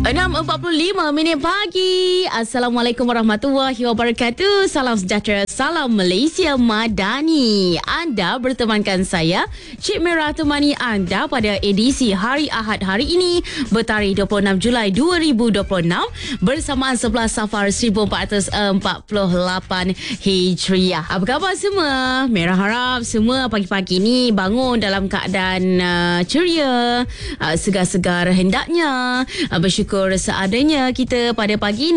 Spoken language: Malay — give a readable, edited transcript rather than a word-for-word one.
6.45 pagi. Assalamualaikum warahmatullahi wabarakatuh. Salam sejahtera, salam Malaysia Madani. Anda bertemankan saya, Cik Merah, temani anda pada edisi hari Ahad hari ini bertarikh 26 Julai 2026 bersamaan 11 Safar 1448 Hijriah. Apa khabar semua? Merah harap semua pagi-pagi ni bangun dalam keadaan ceria, segar-segar hendaknya. Bersyukur seadanya kita pada pagi ini